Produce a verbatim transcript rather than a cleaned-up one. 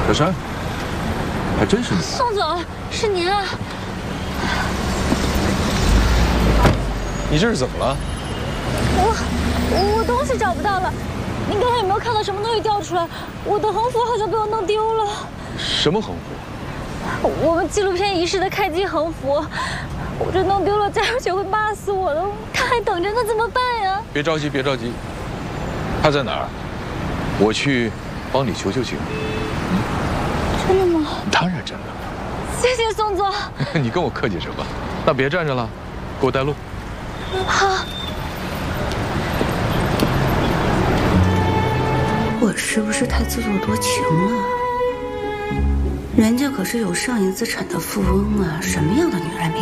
小山，还真是你。 宋总，是您啊！ 你这是怎么了？ 我我东西找不到了。您刚才有没有看到什么东西掉出来？我的横幅好像被我弄丢了。 什么横幅？ 我们纪录片仪式的开机横幅，我这弄丢了，家属姐会骂死我的。他还等着，那怎么办呀？ 别着急，别着急。他在哪儿？我去帮你求求情。 嗯，真的吗？ 当然真的。 谢谢宋总。 你跟我客气什么？那别站着了，给我带路。 好。 我是不是太自作多情了？人家可是有上亿资产的富翁啊，什么样的女人没